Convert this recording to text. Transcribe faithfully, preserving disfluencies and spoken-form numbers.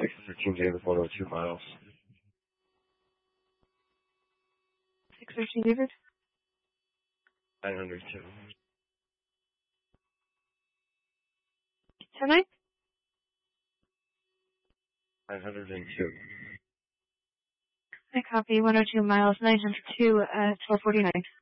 six thirteen David, one oh two miles. six thirteen David? nine hundred two. ten nine? nine hundred two. I copy one oh two miles, nine hundred two, uh, twelve forty-nine.